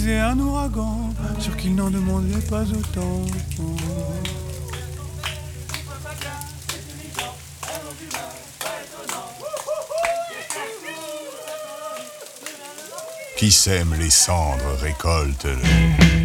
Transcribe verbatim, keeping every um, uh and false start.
Et un ouragan, sûr qu'il n'en demandait pas autant. Qui sème les cendres récolte le...